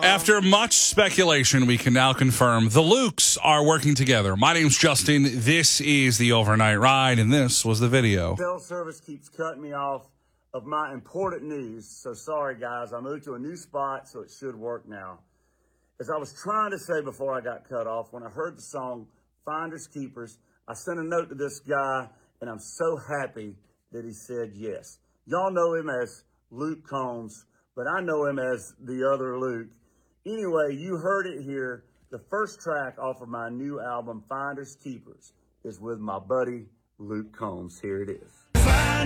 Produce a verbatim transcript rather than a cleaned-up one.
After much speculation, we can now confirm the Lukes are working together. My name's Justin. This is the Overnight Ride, and this was the video. Cell service keeps cutting me off of my important news, so sorry, guys. I moved to a new spot, so it should work now. As I was trying to say before I got cut off, when I heard the song Finders Keepers, I sent a note to this guy, and I'm so happy that he said yes. Y'all know him as Luke Combs, but I know him as the other Luke. Anyway, you heard it here. The first track off of my new album, Finders Keepers, is with my buddy Luke Combs. Here it is.